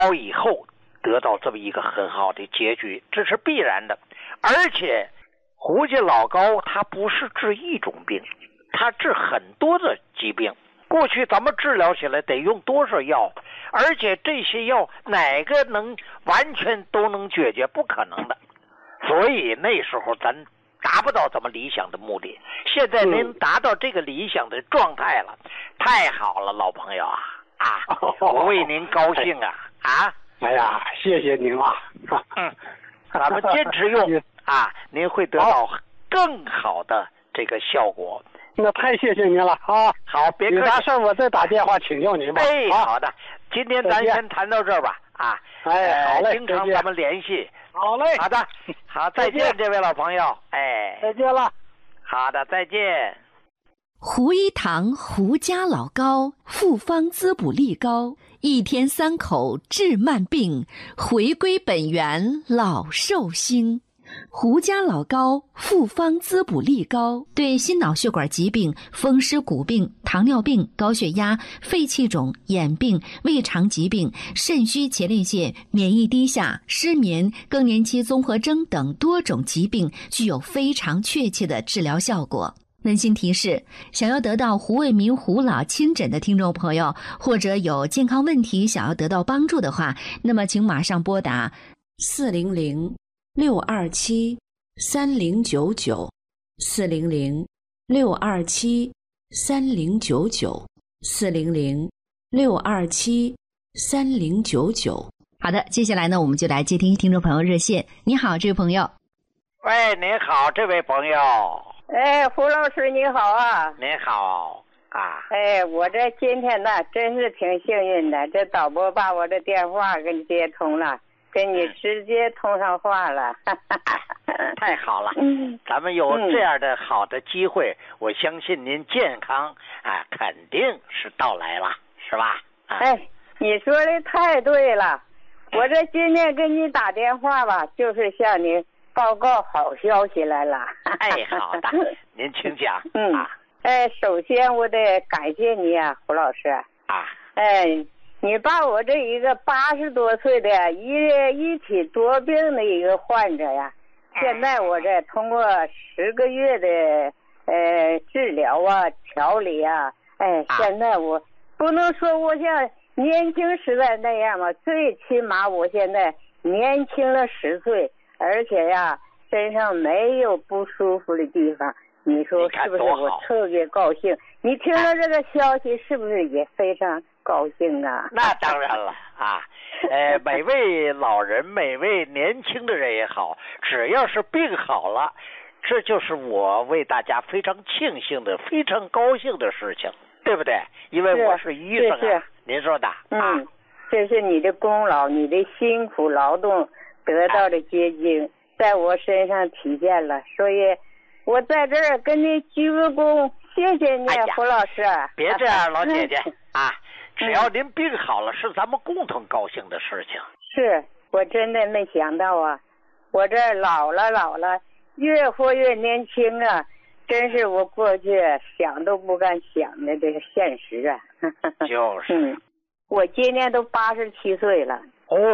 到以后得到这么一个很好的结局，这是必然的。而且胡家老高他不是治一种病，他治很多的疾病。过去咱们治疗起来得用多少药，而且这些药哪个能完全都能解决？不可能的。所以那时候咱达不到咱们理想的目的。现在您达到这个理想的状态了，太好了，老朋友啊！我为您高兴啊！ 哎呀，谢谢您啊！ 咱们坚持用您会得到更好的这个效果。 那太谢谢您了啊！ 好，别客气。 有啥事我再打电话请教您吧。 好的，今天咱先谈到这儿吧。 好嘞， 经常咱们联系。 好嘞， 好的，好，再见，这位老朋友。 再见了。 好的，再见。 胡一堂胡家老高，复方滋补力高，一天3口治慢病，回归本源老寿星。胡家老高复方滋补力高，对心脑血管疾病、风湿骨病、糖尿病、高血压、肺气肿、眼病、胃肠疾病、肾虚前列腺、免疫低下、失眠、更年期综合征等多种疾病具有非常确切的治疗效果。温馨提示：想要得到胡卫民胡老亲诊的听众朋友，或者有健康问题想要得到帮助的话，那么请马上拨打400-627-3099，400-627-3099，400-627-3099。好的，接下来呢，我们就来接听听众朋友热线。你好，这位朋友。 喂，您好，这位朋友。 胡老师你好啊！ 您好我这今天呢真是挺幸运的，这导播把我的电话给你接通了，跟你直接通上话了。 太好了，咱们有这样的好的机会，我相信您健康肯定是到来了，是吧？ 你说的太对了，我这今天给你打电话吧，就是向你报告好消息来了。 好的，您请讲。 首先我得感谢你啊，胡老师。你把我这一个80多岁的一体多病的一个患者呀，现在我这通过10个月的治疗调理现在我不能说我像年轻时代那样嘛，最起码我现在年轻了10岁，而且呀身上没有不舒服的地方，你说是不是？我特别高兴。你听了这个消息是不是也非常高兴啊？ 那当然了每位老人每位年轻的人也好，只要是病好了，这就是我为大家非常庆幸的非常高兴的事情，对不对？因为我是医生您说的这是你的功劳，你的辛苦劳动得到的结晶在我身上体现了，所以我在这儿跟你鞠个躬，谢谢你，胡老师。 别这样，老姐姐只要您病好了，是咱们共同高兴的事情。 是我真的没想到我这老了越活越年轻啊，真是我过去想都不敢想的这个现实啊。 就是我今年都87岁了。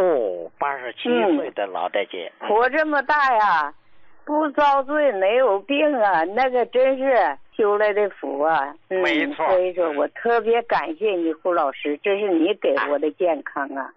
87岁的老大姐， 活这么大呀，不遭罪没有病啊，那个真是修来的福啊。 没错。 所以说我特别感谢你，胡老师，这是你给我的健康啊。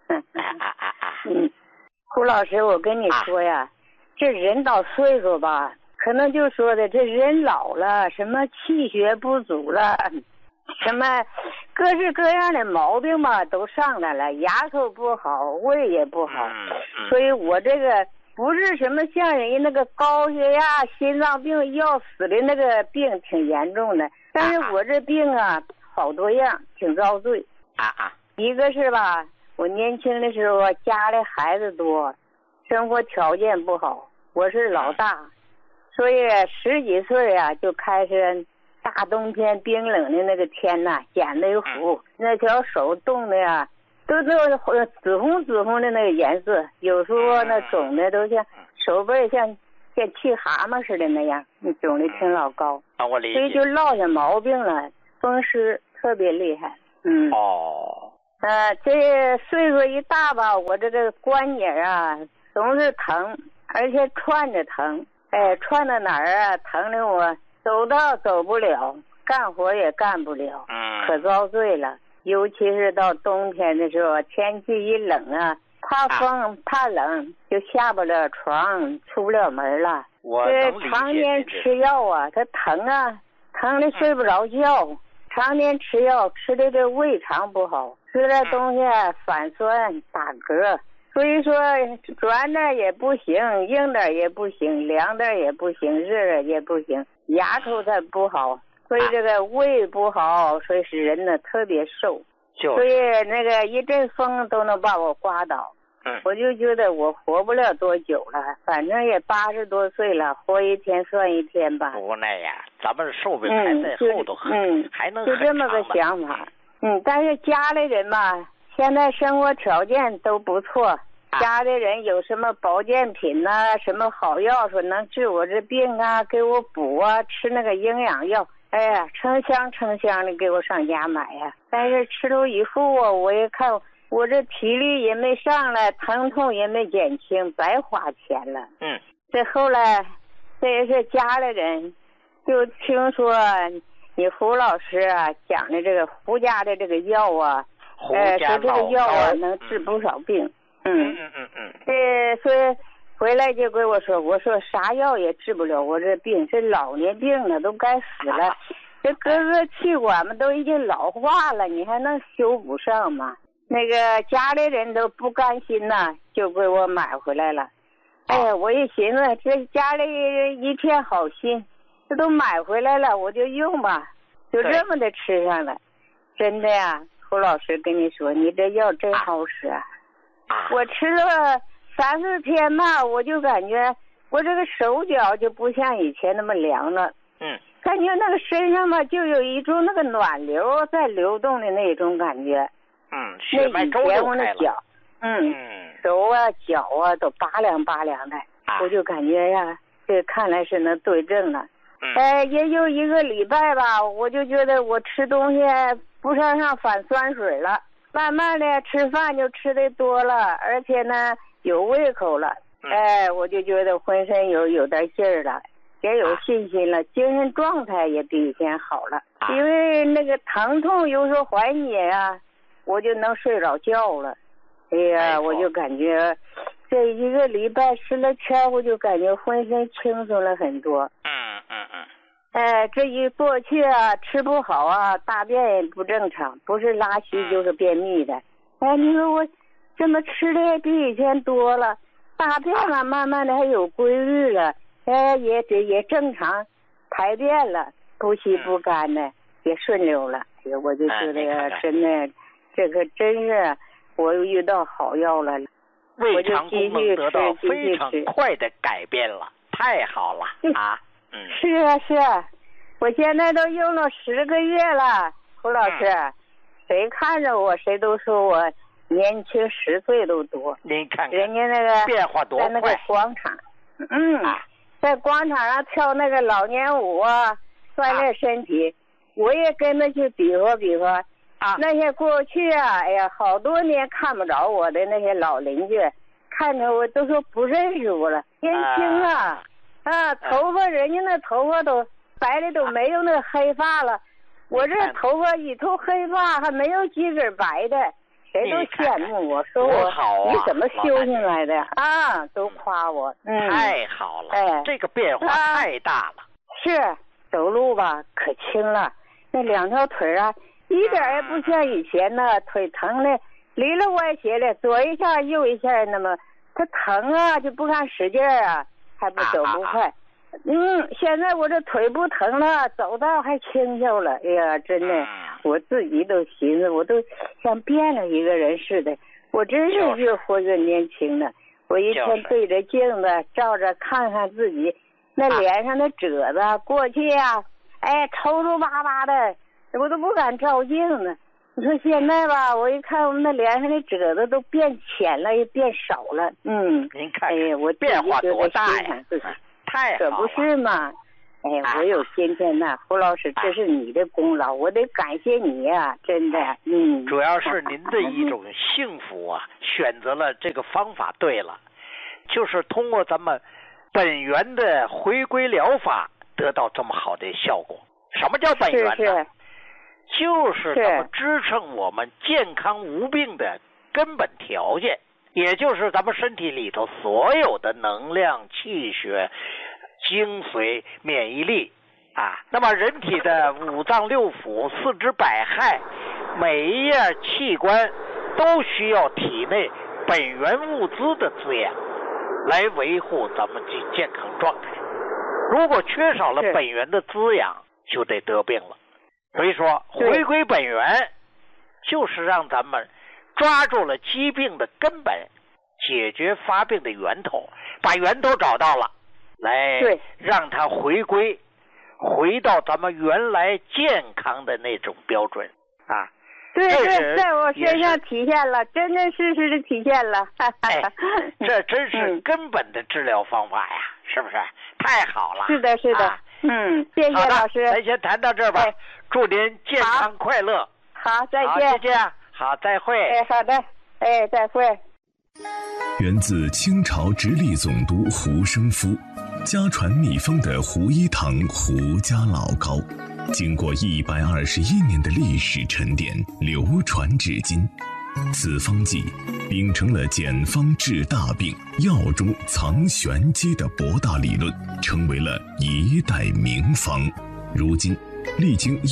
胡老师，我跟你说呀，这人到岁数吧，可能就说的这人老了，什么气血不足了，什么各式各样的毛病吧都上来了，牙口不好，胃也不好，所以我这个不是什么像人家那个高血压、心脏病要死的那个病挺严重的，但是我这病好多样，挺遭罪。一个是吧，我年轻的时候家里孩子多，生活条件不好，我是老大，所以10几岁就开始大冬天冰冷的那个天减那虎，那条手冻的都紫红的那个颜色，有时候那肿的都像手背像气蛤蟆似的那样，肿的挺老高。 我理解。 所以就落下毛病了，风湿特别厉害。 这岁数一大吧，我这个关节啊总是疼，而且串着疼。串到哪儿啊，疼的我走道走不了，干活也干不了，可遭罪了。尤其是到冬天的时候，天气一冷啊，怕风怕冷，就下不了床，出不了门了。这常年吃药啊，它疼啊，疼的睡不着觉。常年吃药，吃的这胃肠不好，吃点东西反酸打嗝。所以说软点也不行，硬点也不行，凉点也不行，热点也不行，牙口它不好，所以这个胃不好，所以使人呢特别瘦。所以那个一阵风都能把我刮倒。我就觉得我活不了多久了，反正也80多岁了，活一天算一天吧。 无奈呀，咱们寿命还在后头，还能就这么个想法。但是家里人吧，现在生活条件都不错，家里人有什么保健品呐，什么好药，说能治我这病啊，给我补啊，吃那个营养药，哎呀，成箱的给我上家买呀。但是吃了以后啊，我也看我这体力也没上来，疼痛也没减轻，白花钱了。这后来这也是家里人就听说你胡老师啊讲的这个胡家的这个药啊，说这个药啊能治不少病。所以回来就跟我说啥药也治不了我这病，这老年病了，都该死了。这各个气管嘛都已经老化了，你还能修补上吗？那个家里人都不甘心呐，就给我买回来了。哎呀，我一寻思，这家里一片好心，这都买回来了，我就用吧，就这么的吃上了。真的呀，胡老师跟你说，你这药真好使啊！我吃了3、4天吧，我就感觉我这个手脚就不像以前那么凉了。感觉那个身上嘛，就有一种那个暖流在流动的那种感觉。 血脉周流开了。 手啊脚啊都拔凉的，我就感觉呀，这看来是能对症了。也有1个礼拜吧，我就觉得我吃东西不上反酸水了，慢慢的吃饭就吃的多了，而且呢有胃口了。我就觉得浑身有点劲儿了，也有信心了，精神状态也比以前好了。因为那个疼痛有时候缓解啊，我就能睡着觉了。哎呀，我就感觉这1个礼拜吃了天，我就感觉浑身轻松了很多。这一过去啊，吃不好啊，大便也不正常，不是拉稀就是便秘的。你说我这么吃的也比以前多了，大便啊慢慢的还有规律了，也正常排便了，不稀不干的也顺溜了。我就觉得真的，这个真是我又遇到好药了， 胃肠功能得到非常快的改变了，太好了啊！ 是啊，我现在都用了10个月了，胡老师，谁看着我谁都说我年轻10岁都多。 您看看人家那个变化多快， 在那个广场，在广场上跳那个老年舞啊，锻炼身体，我也跟着去比划。那些过去啊，哎呀，好多年看不着我的那些老邻居，看着我都说不认识我了，年轻啊，头发人家那头发都白的都没有那个黑发了，我这头发一头黑发还没有几根白的，谁都羡慕我，说我你怎么修行来的啊？都夸我。 太好了，这个变化太大了。 是，走路吧可轻了，那2条腿啊一点也不像以前呢，腿疼的里了歪斜的，左一下右一下，那么它疼啊就不敢使劲啊，还不走不快。现在我这腿不疼了，走道还轻巧了。哎呀，真的，我自己都寻思，我都像变了一个人似的。我真是越活越年轻了。我一天对着镜子照着看看自己，那脸上的褶子，过去啊，抽抽巴巴的，我都不敢照镜子。你说现在吧，我一看我们那脸上的褶子都变浅了，也变少了。 您看，我变化多大呀！太好了， 可不是嘛。 哎，我有今天呐，胡老师，这是你的功劳，我得感谢你呀，真的。 主要是您的一种幸福啊，选择了这个方法对了，就是通过咱们本源的回归疗法得到这么好的效果。什么叫本源呢？就是咱们支撑我们健康无病的根本条件，也就是咱们身体里头所有的能量、气血、精髓、免疫力啊。那么人体的五脏六腑、四肢百骸，每一样器官都需要体内本源物资的滋养，来维护咱们的健康状态。如果缺少了本源的滋养，就得得病了。所以说，回归本源，就是让咱们抓住了疾病的根本，解决发病的源头，把源头找到了，来让它回归，回到咱们原来健康的那种标准啊。 对，在我身上体现了，真真实实的体现了。 这真是根本的治疗方法呀，是不是？太好了。 是的，是的。谢谢老师。 咱先谈到这儿吧。祝您健康快乐。 好，再见。 好，再见。好，再会。 好的。再会。 源自清朝直隶总督胡生夫，家传秘方的胡一堂胡家老膏，经过121年的历史沉淀，流传至今。此方剂秉承了简方治大病、药中藏玄机的博大理论，成为了一代名方。如今历经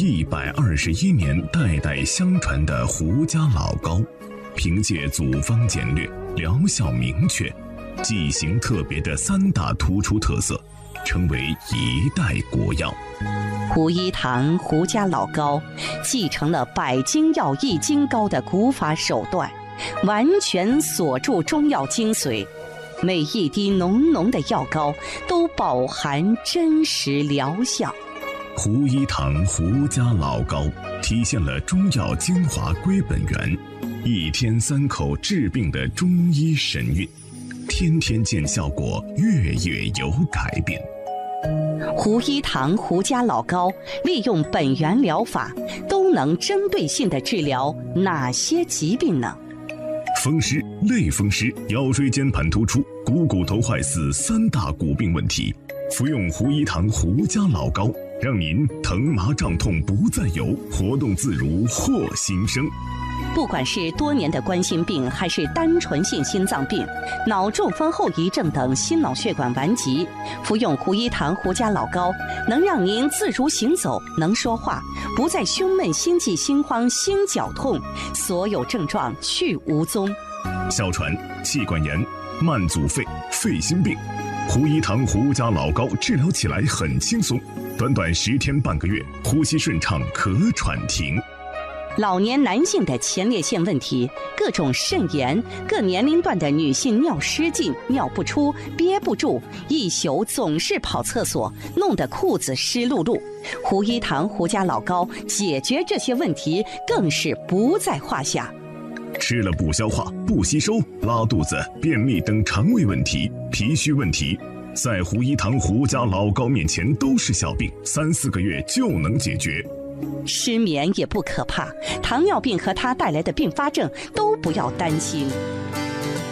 121年代代相传的胡家老膏，凭借组方简略、疗效明确、剂型特别的3大突出特色，成为一代国药。 胡一堂胡家老膏继承了百金药益精膏的古法手段，完全锁住中药精髓，每一滴浓浓的药膏都饱含真实疗效。 胡一堂胡家老膏体现了中药精华归本源，一天3口治病的中医神韵，天天见效果，月月有改变。 胡一堂胡家老膏利用本源疗法，都能针对性地治疗哪些疾病呢？ 风湿、类风湿、腰椎间盘突出、股头坏死3大骨病问题，服用胡一堂胡家老膏，让您疼麻胀痛不再有，活动自如获新生。 不管是多年的冠心病，还是单纯性心脏病、脑中风后遗症等心脑血管顽疾，服用胡一堂胡家老膏，能让您自如行走，能说话，不再胸闷、心悸、心慌、心绞痛，所有症状去无踪。 哮喘、气管炎、慢阻肺、肺心病，胡一堂胡家老膏治疗起来很轻松，短短10天半个月，呼吸顺畅，咳喘停。 老年男性的前列腺问题，各种肾炎，各年龄段的女性尿失禁、尿不出、憋不住，一宿总是跑厕所，弄得裤子湿漉漉。胡一堂胡家老膏解决这些问题更是不在话下。 吃了不消化、不吸收、拉肚子、便秘等肠胃问题、脾虚问题，在胡一堂胡家老膏面前都是小病，3、4个月就能解决。 失眠也不可怕，糖尿病和它带来的并发症都不要担心。